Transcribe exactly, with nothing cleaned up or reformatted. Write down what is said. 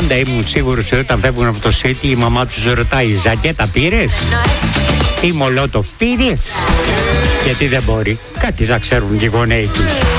Πάντα ήμουν σίγουρος ότι όταν φεύγουν από το σίτι η μαμά τους ρωτάει «Ζακέτα πήρες» ή «Μολότοφ πήρες?» Γιατί δεν μπορεί. Κάτι θα ξέρουν και οι γονέοι τους.